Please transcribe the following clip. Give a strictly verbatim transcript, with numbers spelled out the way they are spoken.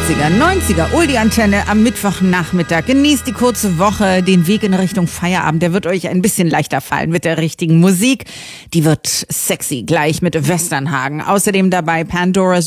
achtziger, neunziger, Oldie-Antenne am Mittwochnachmittag. Genießt die kurze Woche, den Weg in Richtung Feierabend. Der wird euch ein bisschen leichter fallen mit der richtigen Musik. Die wird sexy, gleich mit Westernhagen. Außerdem dabei Pandora's